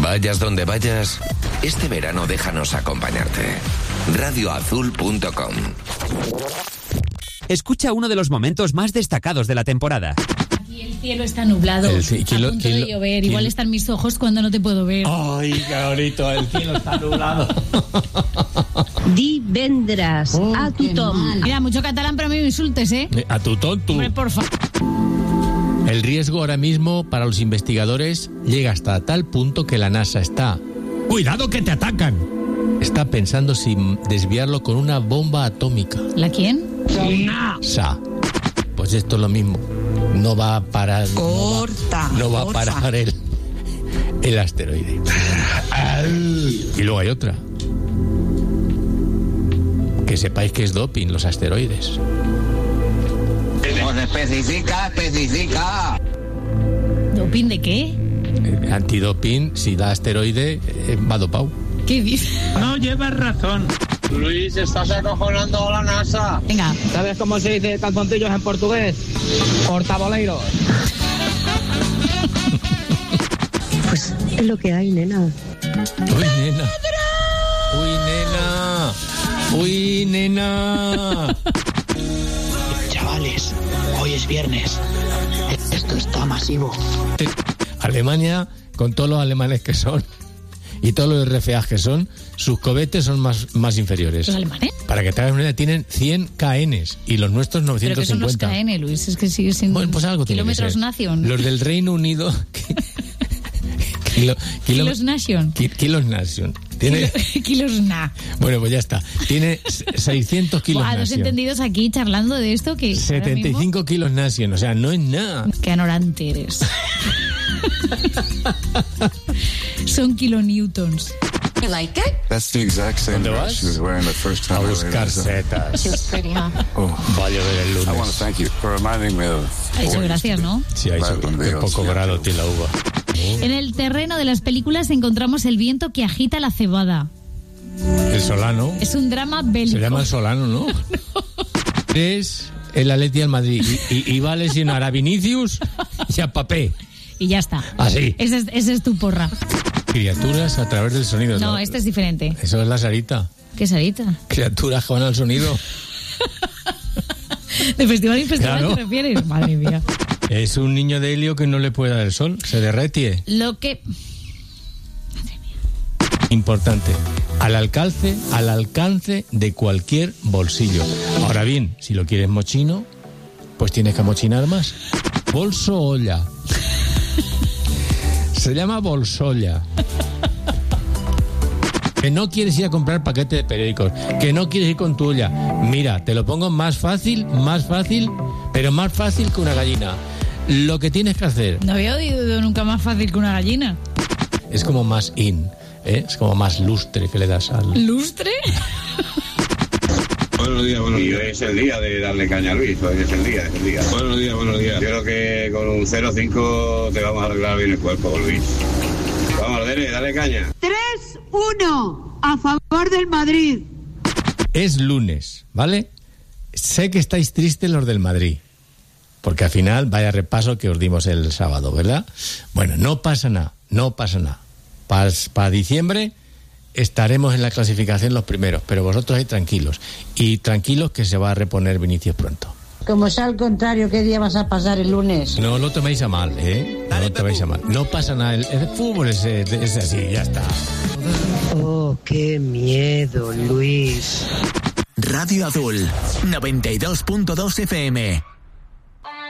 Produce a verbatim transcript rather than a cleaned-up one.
Vayas donde vayas, este verano déjanos acompañarte. radio azul punto com. Escucha uno de los momentos más destacados de la temporada. Aquí el cielo está nublado, el, a punto kilo, de kilo, llover. Igual kilo. Están mis ojos cuando no te puedo ver. Ay, qué bonito, el cielo está nublado. Divendres, oh, a tothom. Mira, mucho catalán, pero a mí me insultes, ¿eh? A tu tonto. Hombre, por favor. El riesgo ahora mismo para los investigadores llega hasta tal punto que la NASA está... ¡Cuidado que te atacan! Está pensando si desviarlo con una bomba atómica. ¿La quién? NASA. Pues esto es lo mismo. No va a parar... Corta. No va, no va a parar el, el asteroide. Y luego hay otra. Que sepáis que es doping los asteroides. Pues especifica, especifica. ¿Doping de qué? Eh, antidoping, si da asteroide, eh, va dopado. ¿Qué dices? No llevas razón. Luis, estás acojonando a la NASA. Venga. ¿Sabes cómo se dice calzoncillos en portugués? Portaboleiros. Pues es lo que hay, nena. Uy, nena. Uy, nena. Uy, nena. Chavales, hoy es viernes. Esto está masivo. Alemania, con todos los alemanes que son y todos los R F A que son, sus cohetes son más, más inferiores. ¿Los alemanes? Para que te hagas una idea, tienen cien K Ns y los nuestros novecientos cincuenta. ¿Pero qué son los K N, Luis? Es que sigue siendo bueno, pues algo kilómetros Nation. Los del Reino Unido... Kilo, kilo, Kilos Nation. Ki, kilos Nation. Tiene, Kilo, kilos Na. Bueno, pues ya está. Tiene seiscientos kilos Buah, Nation. los entendidos aquí charlando de esto que... setenta y cinco kilos Nation, o sea, no es nada. Qué anorante eres. Son kilonewtons. You like it? That's the exact same dress she was wearing the first time. A buscar setas. She was pretty, huh? Oh. Vaya a ver el lunes. I want to thank you for reminding me of... Ha hecho gracias, ¿no? Sí, ha hecho que poco grado tiene la uva. En el terreno de las películas encontramos el viento que agita la cebada. El Solano. Es un drama bélico. Se llama El Solano, ¿no? no. Es el Atleti al Madrid. Y, y, y va a lesionar a Vinicius y a Papé. Y ya está. Así. Ese es, ese es tu porra. Criaturas a través del sonido. No, ¿no? este es diferente. Eso es la Sarita. ¿Qué Sarita? Criaturas que van al sonido. ¿De festival en festival claro. te refieres? Madre mía. Es un niño de helio que no le puede dar el sol, se derrete. Lo que... Madre mía. Importante, al alcance, al alcance de cualquier bolsillo. Ahora bien, si lo quieres mochino, pues tienes que amochinar más. Bolso olla. Se llama bolsolla. Que no quieres ir a comprar paquete de periódicos, que no quieres ir con tu olla. Mira, te lo pongo más fácil, más fácil, pero más fácil que una gallina. Lo que tienes que hacer... No había oído nunca más fácil que una gallina. Es como más in, ¿eh? Es como más lustre que le das al... ¿Lustre? Buenos días, buenos días. Y hoy es el día de darle caña a Luis, hoy es el día, es el día. Buenos días, buenos días. Yo creo que con un cero cinco te vamos a arreglar bien el cuerpo, Luis. Vamos, Dele, dale caña. tres uno a favor del Madrid. Es lunes, ¿vale? Sé que estáis tristes los del Madrid, porque al final vaya repaso que os dimos el sábado, ¿verdad? Bueno, no pasa nada, no pasa nada. Para pa diciembre estaremos en la clasificación los primeros, pero vosotros ahí tranquilos. Y tranquilos que se va a reponer Vinicius pronto. Como sea al contrario, ¿qué día vas a pasar el lunes? No lo toméis a mal, ¿eh? No lo toméis a mal. No pasa nada, el, el fútbol es, es así, ya está. Oh, qué miedo, Luis. Radio Azul, noventa y dos punto dos F M.